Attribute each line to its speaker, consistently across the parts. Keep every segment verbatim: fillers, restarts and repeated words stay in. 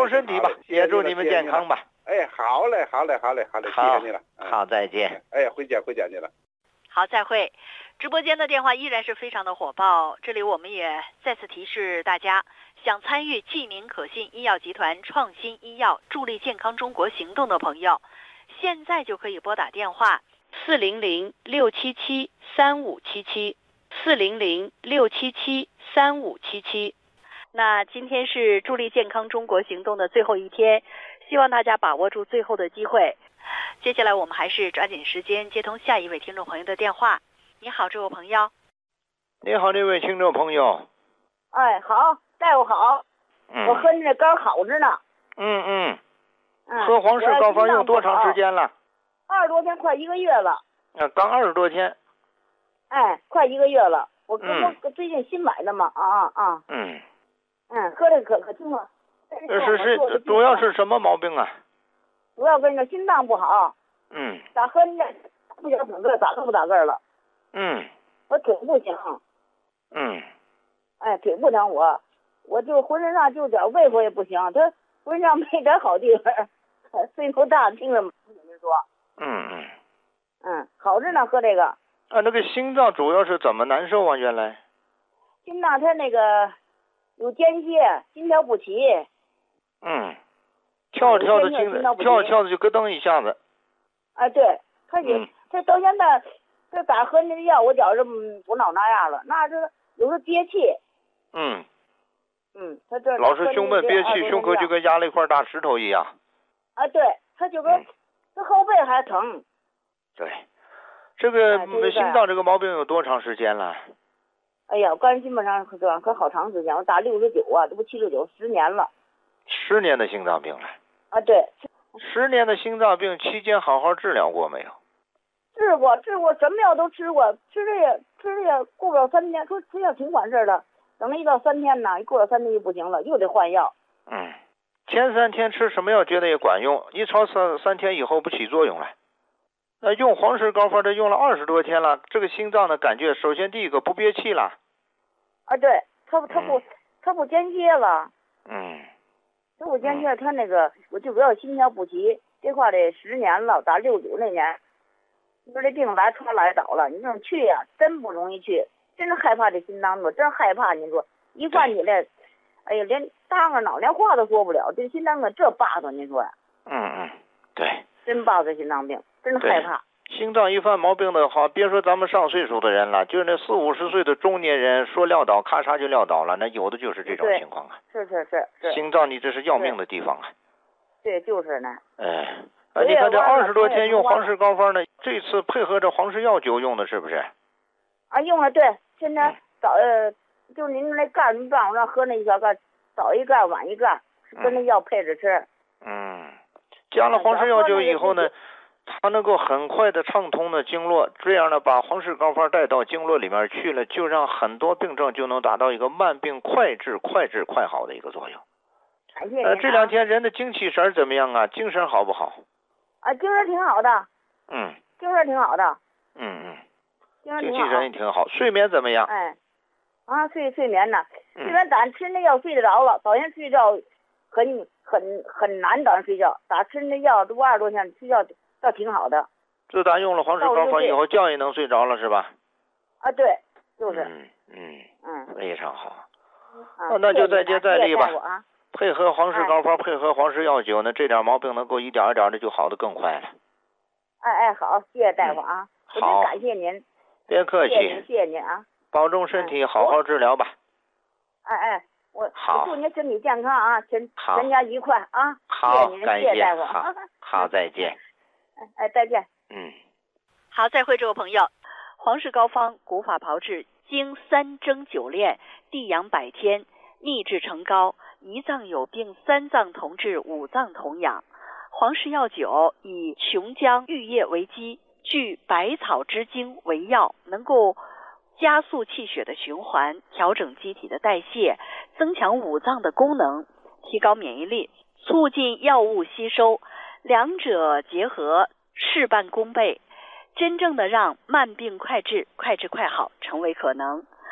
Speaker 1: 身体吧，也祝你们健康吧。
Speaker 2: 哎，好嘞，好嘞，好嘞，好嘞，谢谢你了。
Speaker 1: 好，再见。
Speaker 2: 哎，回见，回见你了。
Speaker 3: 好，再会。直播间的电话依然是非常的火爆，这里我们也再次提示大家，想参与济宁可信医药集团创新医药助力健康中国行动的朋友，现在就可以拨打电话四零零六七七三五七七四零零六七七三五七七。那今天是助力健康中国行动的最后一天，希望大家把握住最后的机会。接下来我们还是抓紧时间接通下一位听众朋友的电话。你好，这位朋友。
Speaker 1: 你好，这位听众朋友。
Speaker 4: 哎，好，大夫好。
Speaker 1: 嗯。
Speaker 4: 我喝那膏好着呢。
Speaker 1: 嗯嗯。
Speaker 4: 嗯。
Speaker 1: 喝黄氏膏方用多长时间了？
Speaker 4: 二十多天，快一个月了。
Speaker 1: 啊，刚二十多天。
Speaker 4: 哎，快一个月了。我跟
Speaker 1: 嗯
Speaker 4: 我最近新买的嘛，啊啊啊。
Speaker 1: 嗯。
Speaker 4: 嗯，喝这可可听了。
Speaker 1: 这是是主要是什么毛病啊？
Speaker 4: 主要跟着心脏不好。
Speaker 1: 嗯。
Speaker 4: 咋喝那不想整个咋个不咋个了？
Speaker 1: 嗯。
Speaker 4: 我腿不行。
Speaker 1: 嗯。
Speaker 4: 哎，腿不疼我，我就浑身上就点胃口也不行，他浑身上没点好地方，岁数大听了吗？您说。
Speaker 1: 嗯嗯。
Speaker 4: 嗯，好着呢，喝这个。
Speaker 1: 啊，那个心脏主要是怎么难受啊？原来。
Speaker 4: 心脏它那个有间歇，心跳不齐。
Speaker 1: 嗯。跳跳的心，跳跳的就咯噔一下子。
Speaker 4: 啊，对，他也，他到现在，这咋喝那个药，我觉着我脑那样了，那是有时候憋气。
Speaker 1: 嗯。
Speaker 4: 嗯，他这
Speaker 1: 老是胸闷憋气，胸口就跟压了一块大石头一样。
Speaker 4: 啊，对，他就跟这后背还疼。
Speaker 1: 对，这个心脏这个毛病有多长时间了？
Speaker 4: 哎呀，我刚基本上可可好长时间，我打六十九啊，这不七十九，十年了。
Speaker 1: 十年的心脏病了。
Speaker 4: 啊，对。
Speaker 1: 十年的心脏病期间好好治疗过没有？
Speaker 4: 治过，治过，什么药都吃过，吃这也吃这也过不了三天，说吃药挺管事的，等了一到三天呢，一过了三天就不行了，又得换药。
Speaker 1: 嗯，前三天吃什么药觉得也管用，一超三三天以后不起作用了。那用黄氏膏方这用了二十多天了，这个心脏的感觉，首先第一个不憋气了。
Speaker 4: 啊，对，他不他不他不间歇了。
Speaker 1: 嗯。
Speaker 4: 他不间歇，他那个我就不要心跳不齐，这块得十年了，打六九那年，你说这病来传来倒了，你说去呀、啊，真不容易去，真害怕这心脏病，真害怕。你说一犯起来，哎呀，连搭个脑，连话都说不了，这心脏病这把子，你说。
Speaker 1: 嗯嗯，对。
Speaker 4: 真把子心脏病，真害怕。
Speaker 1: 心脏一犯毛病的话，别说咱们上岁数的人了，就是那四五十岁的中年人，说撂倒，咔嚓就撂倒了，那有的就是这种情况啊。
Speaker 4: 是是是是。
Speaker 1: 心脏你这是要命的地方啊。
Speaker 4: 对，就是呢。
Speaker 1: 哎，啊，你看这二十多天用黄氏膏方呢，这次配合着黄氏药酒用的是不是？
Speaker 4: 啊，用了，对，现在早呃，就是您那盖您让我让喝那一小盖，早一盖晚一盖，跟那药配着吃。
Speaker 1: 嗯，加了黄氏药酒以后呢，它能够很快的畅通的经络，这样呢把黄氏膏方带到经络里面去了，就让很多病症就能达到一个慢病快治、快治快好的一个作用。
Speaker 4: 感谢。
Speaker 1: 呃，这两天人的精气神怎么样啊？精神好不好？
Speaker 4: 啊，精神挺好的。
Speaker 1: 嗯。
Speaker 4: 精神挺好的。
Speaker 1: 嗯嗯。
Speaker 4: 精神挺好。
Speaker 1: 精气神也挺好，睡眠怎么样？
Speaker 4: 哎，啊，睡睡眠呢？睡眠咱吃那药睡得着了，早先睡觉很很很难早上睡觉，打吃那药都二十多天睡觉倒挺好的。
Speaker 1: 自打用了黄氏膏方以后，觉也能睡着了是吧？
Speaker 4: 啊，对，就是。
Speaker 1: 嗯嗯
Speaker 4: 嗯，
Speaker 1: 非常好。
Speaker 4: 啊，
Speaker 1: 那就再接再厉吧。
Speaker 4: 啊、
Speaker 1: 配合黄氏膏方，配合黄氏药酒呢，这点毛病能够一点一点的就好得更快了。
Speaker 4: 哎哎，好，谢谢大夫啊，我真感谢您。
Speaker 1: 别客气。
Speaker 4: 谢谢您，谢谢您啊。
Speaker 1: 保重身体，好好治疗吧。
Speaker 4: 哎哎，我
Speaker 1: 好，
Speaker 4: 祝您身体健康啊，全全家愉快啊！
Speaker 1: 好，
Speaker 4: 谢谢您，谢谢大夫。
Speaker 1: 好，好，再见。
Speaker 4: 哎，再见。
Speaker 1: 嗯。
Speaker 3: 好，再会，这位朋友。黄氏膏方古法炮制，经三蒸九炼，地养百天，秘制成膏，一脏有病三脏同治，五脏同养。黄氏药酒以琼浆玉液为基，聚百草之精为药，能够加速气血的循环，调整机体的代谢，增强五脏的功能，提高免疫力，促进药物吸收，两者结合，事半功倍，真正的让慢病快治、快治快好成为可能。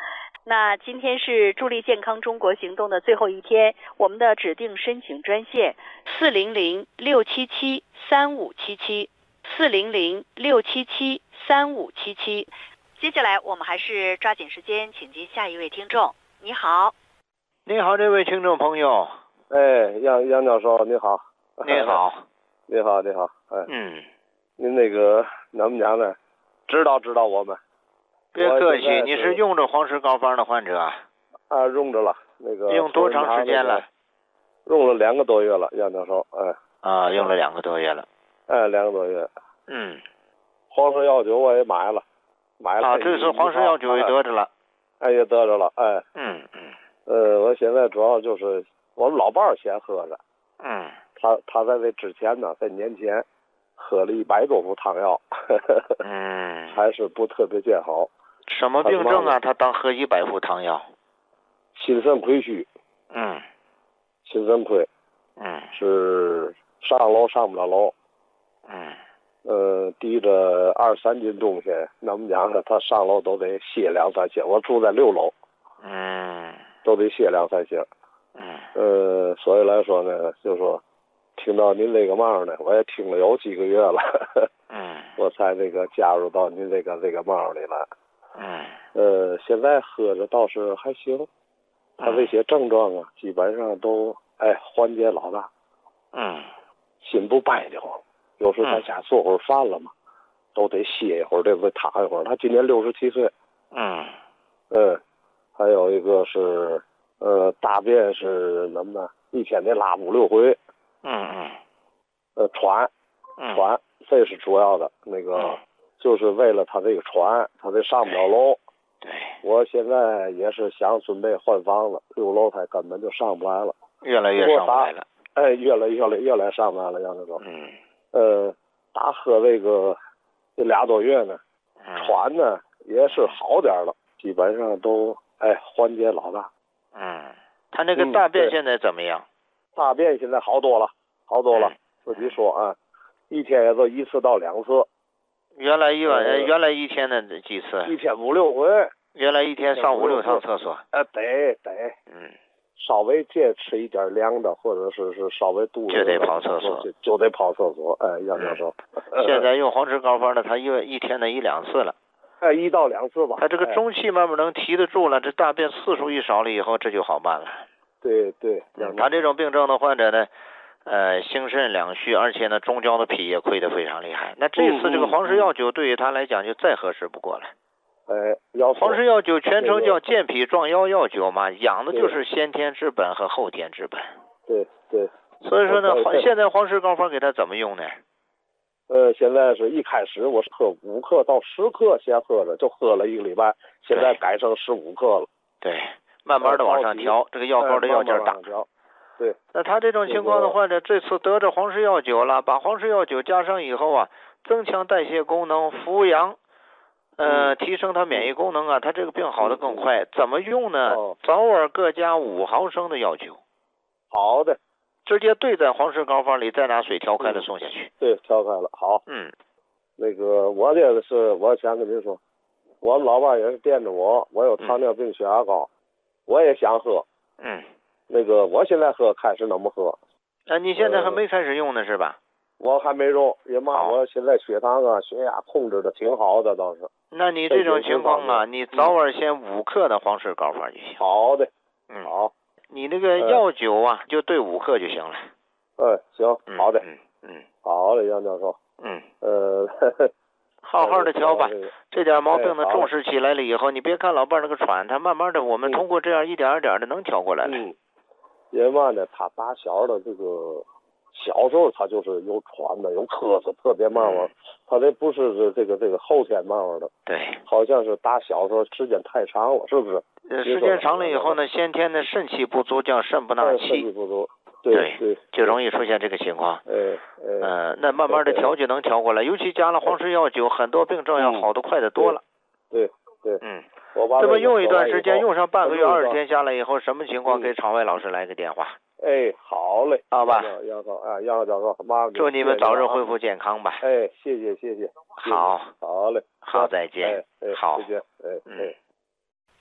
Speaker 3: 那今天是助力健康中国行动的最后一天，我们的指定申请专线四零零六七七三五七七四零零六七七三五七七。接下来我们还是抓紧时间，请接下一位听众。你好，
Speaker 1: 你好，这位听众朋友。
Speaker 5: 哎，杨杨教授，你好。
Speaker 1: 你好。
Speaker 5: 你好，你好。哎，
Speaker 1: 嗯，
Speaker 5: 您那个怎么讲呢？指导指导我们。
Speaker 1: 别客气，
Speaker 5: 是
Speaker 1: 你是用着黄石膏方的患者？
Speaker 5: 啊，用着了。那个
Speaker 1: 用多长时间了？
Speaker 5: 用了两个多月了，杨教授。哎。
Speaker 1: 啊，用了两个多月了。
Speaker 5: 哎，两个多月。
Speaker 1: 嗯。
Speaker 5: 黄石药酒我也买了，买了。
Speaker 1: 啊，这次黄石药酒也得着了。
Speaker 5: 哎，也得着了。哎。
Speaker 1: 嗯嗯。
Speaker 5: 呃，我现在主要就是我们老伴儿先喝着。
Speaker 1: 嗯。
Speaker 5: 他他在这之前呢，在年前喝了一百多副汤药。
Speaker 1: 嗯。
Speaker 5: 还是不特别见好。
Speaker 1: 什么病症啊？他当喝一百副汤药。
Speaker 5: 心肾亏虚。
Speaker 1: 嗯。
Speaker 5: 心肾亏。
Speaker 1: 嗯。
Speaker 5: 是上楼上不了楼。
Speaker 1: 嗯。
Speaker 5: 呃，提着二三斤东西，那么讲呢，他上楼都得歇两三歇。我住在六楼。
Speaker 1: 嗯。
Speaker 5: 都得歇两三歇。
Speaker 1: 嗯。
Speaker 5: 呃，所以来说呢，就说听到您这个忙呢，我也听了有几个月了。
Speaker 1: 嗯。
Speaker 5: 我才这个加入到您这个这个忙里来。
Speaker 1: 嗯。
Speaker 5: 呃，现在喝着倒是还行，他这些症状啊，基本上都哎缓解老大。
Speaker 1: 嗯。
Speaker 5: 心不掰的慌，有时在家做会儿饭了嘛，嗯、都得歇一会儿，得得躺一会儿。他今年六十七岁。
Speaker 1: 嗯。
Speaker 5: 嗯，还有一个是呃大便是怎么呢？一天得拉五六回。
Speaker 1: 嗯嗯。
Speaker 5: 呃，喘，喘，这是主要的。那个、嗯、就是为了他这个喘，他得上不了楼。
Speaker 1: 对。
Speaker 5: 我现在也是想准备换房子，六楼他根本就上不来了。
Speaker 1: 越来越上不来了。
Speaker 5: 哎，越来越来越来上不来了，杨教授。
Speaker 1: 嗯。
Speaker 5: 呃，打喝这个这俩多月呢，
Speaker 1: 嗯、
Speaker 5: 喘呢也是好点了，基本上都哎缓解老大。
Speaker 1: 嗯。他那个大便现在怎么样？
Speaker 5: 嗯、大便现在好多了，好多了。嗯、自己说啊，一天也就一次到两次。
Speaker 1: 原来一晚、呃、原来一天的几次？
Speaker 5: 一天五六回。
Speaker 1: 原来一天上五六趟厕所。
Speaker 5: 哎、呃，得得。
Speaker 1: 嗯。
Speaker 5: 稍微借吃一点凉的，或者是是稍微肚子
Speaker 1: 就得跑厕所，
Speaker 5: 就就得跑厕所。哎，杨教授，
Speaker 1: 嗯、现在用黄石膏方呢，他一一天的一两次了。
Speaker 5: 哎，一到两次吧。
Speaker 1: 他这个中气慢慢能提得住了，这大便次数一少了以后，这就好办了。
Speaker 5: 对对，
Speaker 1: 嗯，他这种病症的患者呢，呃，心肾两虚，而且呢，中焦的脾也亏得非常厉害。那这次这个黄石药酒对于他来讲就再合适不过了。
Speaker 5: 哎，
Speaker 1: 黄石药酒全称叫健脾壮腰药酒嘛，养的就是先天之本和后天之本。
Speaker 5: 对对。
Speaker 1: 所以说呢，现在黄石膏方给他怎么用呢？
Speaker 5: 呃，现在是一开始我是喝五克到十克，先喝着，就喝了一个礼拜，现在改成十五克了。
Speaker 1: 对，慢慢的往上调，这个药膏的药劲儿大。
Speaker 5: 对。
Speaker 1: 那他这种情况的患者，这次得着黄石药酒了，把黄石药酒加上以后啊，增强代谢功能，扶阳。呃，提升它免疫功能啊，它这个病好的更快。怎么用呢？
Speaker 5: 哦、
Speaker 1: 早晚各加五毫升的药酒。
Speaker 5: 好的。
Speaker 1: 直接兑在黄石膏方里，再拿水调开了送下去。
Speaker 5: 嗯、对，调开了。好。
Speaker 1: 嗯。
Speaker 5: 那个，我这个是，我想跟您说，我们老伴也是惦着我，我有糖尿病、血压高，嗯、我也想喝。
Speaker 1: 嗯。
Speaker 5: 那个，我现在喝开始那么喝。
Speaker 1: 啊，你现在还没开始用呢，是吧？
Speaker 5: 我还没用，也嘛，我现在血糖啊、血压控制的挺好的，倒是。
Speaker 1: 那你这种情况啊，你早晚先五克的黄石膏方就行。
Speaker 5: 好的，
Speaker 1: 嗯，
Speaker 5: 好。
Speaker 1: 你那个药酒啊，就兑五克就行了。
Speaker 5: 嗯，行，好的，
Speaker 1: 嗯嗯，
Speaker 5: 好的，杨教授。
Speaker 1: 嗯。
Speaker 5: 呃，
Speaker 1: 好好的调吧，这点毛病呢
Speaker 5: 哎
Speaker 1: 重视起来了以后，你别看老伴那个喘，他慢慢的，我们通过这样一点一点的能调过来了。
Speaker 5: 嗯。因为嘛呢，他打小的这个。小时候他就是有喘的，有咳嗽，特别慢慢。他这不是这个这个后天慢慢的，
Speaker 1: 对，
Speaker 5: 好像是打小时候时间太长了，是不是？
Speaker 1: 呃，时间长了以后呢，先天的肾气不足，叫肾不纳气，
Speaker 5: 肾气不足，对
Speaker 1: 对
Speaker 5: 对，
Speaker 1: 就容易出现这个情况。
Speaker 5: 哎哎，
Speaker 1: 呃，那慢慢的调就能调过来，尤其加了黄石药酒，很多病症要好得快得多了。
Speaker 5: 对对，
Speaker 1: 嗯。
Speaker 5: 我把
Speaker 1: 这么用一段时间，用上半个月、二十
Speaker 5: 天
Speaker 1: 天下来以后，什么情况？给场外老师来个电话。
Speaker 5: 哎，好嘞，
Speaker 1: 好吧，
Speaker 5: 杨教啊，杨教授，妈，
Speaker 1: 祝你们早日恢复健康吧。
Speaker 5: 哎，谢谢谢谢。
Speaker 1: 好，
Speaker 5: 好嘞，
Speaker 1: 好，再见。
Speaker 5: 哎，
Speaker 1: 好，
Speaker 5: 再见，哎哎。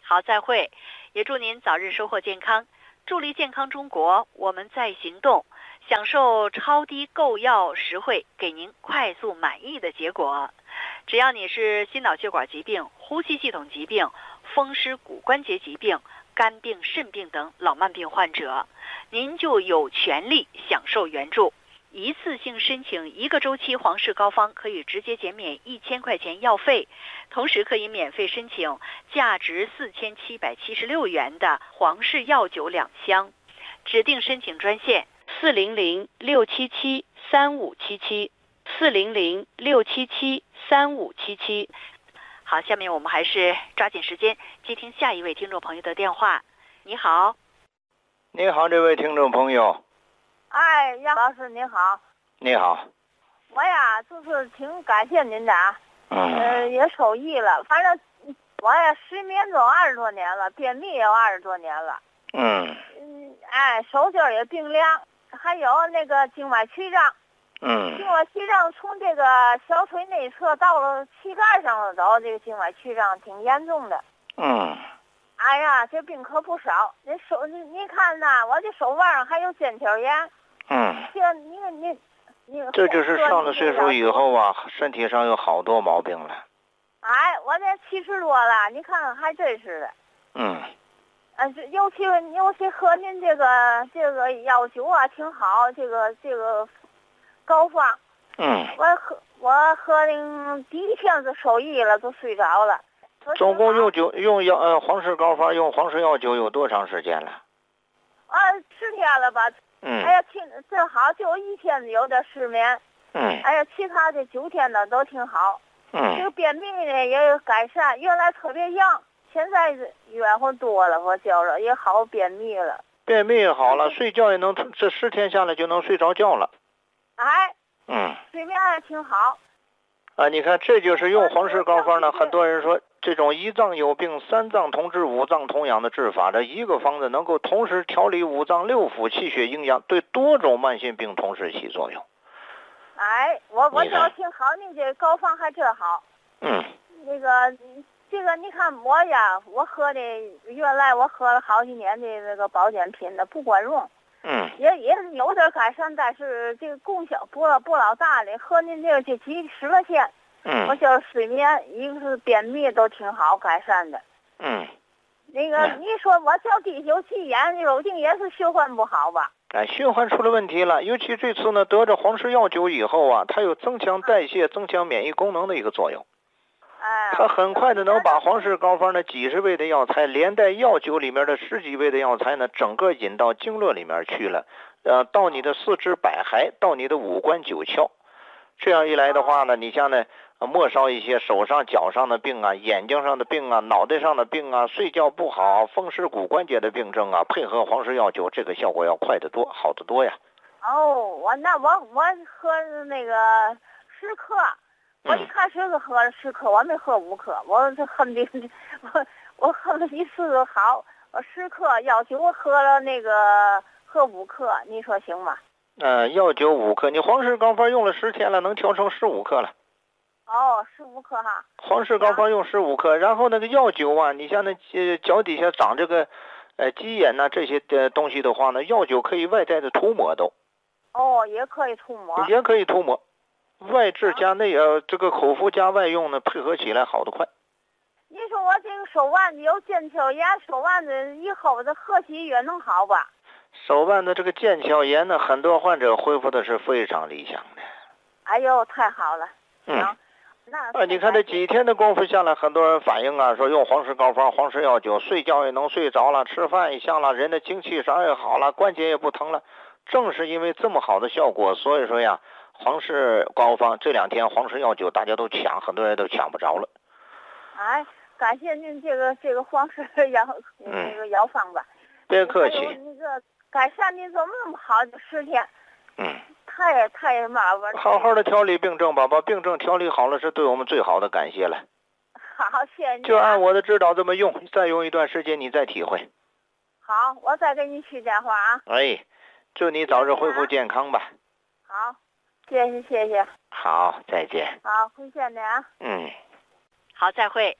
Speaker 3: 好，再会。也祝您早日收获健康，助力健康中国，我们在行动，享受超低购药实惠，给您快速满意的结果。只要你是心脑血管疾病、呼吸系统疾病、风湿骨关节疾病、肝病、肾病等老慢病患者，您就有权利享受援助。一次性申请一个周期皇氏膏方，可以直接减免一千块钱药费，同时可以免费申请价值四千七百七十六元的皇氏药酒两箱。指定申请专线四零零六七七三五七七四零零六七七三五七七。好，下面我们还是抓紧时间接听下一位听众朋友的电话。你好。
Speaker 1: 你好，这位听众朋友。
Speaker 6: 哎，杨老师您好。
Speaker 1: 你好。
Speaker 6: 我呀，就是挺感谢您的啊。
Speaker 1: 嗯。
Speaker 6: 呃，也受益了。反正我呀，失眠都二十多年了，便秘也有二十多年了。
Speaker 1: 嗯。
Speaker 6: 嗯，哎，手劲儿也冰凉，还有那个静脉曲张。
Speaker 1: 嗯。
Speaker 6: 静脉曲张从这个小腿内侧到了膝盖上了，走，这个静脉曲张挺严重的。
Speaker 1: 嗯。
Speaker 6: 哎呀，这病可不少。你手，你你看呐，我这手腕上还有腱鞘炎。
Speaker 1: 嗯。
Speaker 6: 这你你你。
Speaker 1: 这就是上了岁数以后啊，身体上有好多毛病了。
Speaker 6: 哎，我这七十多了，你看看还真是的。
Speaker 1: 嗯。
Speaker 6: 啊，尤其尤其喝您这个这个药酒啊，挺好。这个这个膏方。
Speaker 1: 嗯。
Speaker 6: 我喝我喝的第一天就受益了，就睡着了。
Speaker 1: 总共用酒用药呃皇氏膏方用皇氏药酒有多长时间了？
Speaker 6: 啊，十天了吧。
Speaker 1: 嗯。
Speaker 6: 哎呀，挺正好，就一天有点失眠。
Speaker 1: 嗯。
Speaker 6: 哎呀，其他的九天呢都挺好。
Speaker 1: 嗯。
Speaker 6: 这个便秘呢也有改善，原来特别痒，现在软和多了，我觉着也好便秘了。
Speaker 1: 便秘也好了，睡觉也能，这十天下来就能睡着觉了。
Speaker 6: 哎。
Speaker 1: 嗯。
Speaker 6: 睡眠也挺好。
Speaker 1: 啊，你看，这就是用皇氏膏方呢。很多人说，这种一脏有病，三脏同治，五脏同养的治法，这一个方子能够同时调理五脏六腑、气血阴阳，对多种慢性病同时起作用。
Speaker 6: 哎，我我觉得挺好，你这膏方还真好。
Speaker 1: 嗯。
Speaker 6: 那个，这个你看我呀，我喝的原来我喝了好几年的那个保健品的，不管用。
Speaker 1: 嗯。
Speaker 6: 也也有点改善，但是这个功效不不老大的，喝您这个这几十了天。
Speaker 1: 嗯。
Speaker 6: 我就是睡眠，一个是便秘都挺好改善的。
Speaker 1: 嗯。
Speaker 6: 那个、嗯、你说我叫第九期眼肉定也是循环不好吧？
Speaker 1: 哎，循环出了问题了。尤其这次呢，得着皇氏药酒以后啊，它有增强代谢、增强免疫功能的一个作用。
Speaker 6: 哎。
Speaker 1: 它很快的能把皇氏膏方的几十味的药材，连带药酒里面的十几味的药材呢，整个引到经络里面去了。呃，到你的四肢百骸，到你的五官九窍。这样一来的话呢，你像呢，末梢一些手上脚上的病啊，眼睛上的病啊，脑袋上的病啊，睡觉不好，风湿骨关节的病症啊，配合皇氏药酒，这个效果要快得多，好得多呀。
Speaker 6: 哦，我那我我喝那个十克，我一开始是喝了十克，我没喝五克，我这恨的我我恨的一次就好，我十克药酒我喝了那个喝五克，你说行吗？
Speaker 1: 呃，药酒五克，你皇氏膏方用了十天了，能调成十五克了。
Speaker 6: 哦，十五克哈。
Speaker 1: 皇氏膏方用十五克，然后那个药酒啊，你像那呃脚底下长这个呃鸡眼呐、啊、这些的东西的话呢，药酒可以外在的涂抹都。
Speaker 6: 哦，也可以涂抹。
Speaker 1: 也可以涂抹，外治加内呃这个口服加外用呢，配合起来好得快。
Speaker 6: 你说我这个手腕子有腱鞘炎，手腕子以后这喝几月能好吧？
Speaker 1: 手腕的这个腱鞘炎呢，很多患者恢复的是非常理想的。
Speaker 6: 哎呦，太好了！
Speaker 1: 嗯，
Speaker 6: 那
Speaker 1: 啊，你看这几天的功夫下来，很多人反映啊，说用皇氏膏方、皇氏药酒，睡觉也能睡着了，吃饭也香了，人的精气神也好了，关节也不疼了。正是因为这么好的效果，所以说呀，皇氏膏方这两天皇氏药酒大家都抢，很多人都抢不着了。
Speaker 6: 哎，感谢您这个这个皇氏药那个药方吧。
Speaker 1: 别客气。
Speaker 6: 那个改善您怎么那么好？就十天。
Speaker 1: 嗯。
Speaker 6: 太太麻烦了。
Speaker 1: 好好的调理病症吧，把病症调理好了，是对我们最好的感谢了。
Speaker 6: 好，谢谢你、啊。
Speaker 1: 就按我的指导这么用，再用一段时间你再体会。
Speaker 6: 好，我再给你去电话啊。
Speaker 1: 哎，祝你早日恢复健康吧。
Speaker 6: 好，谢谢谢谢。
Speaker 1: 好，再见。
Speaker 6: 好，回见您啊。
Speaker 1: 嗯。
Speaker 3: 好，再会。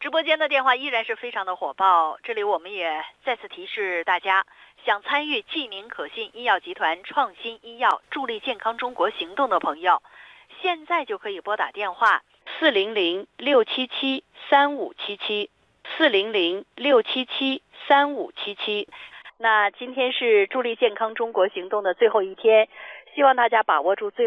Speaker 3: 直播间的电话依然是非常的火爆，这里我们也再次提示大家，想参与济宁可信医药集团创新医药助力健康中国行动的朋友，现在就可以拨打电话四零零六七七三五七七四零零六七七三五七七。那今天是助力健康中国行动的最后一天，希望大家把握住最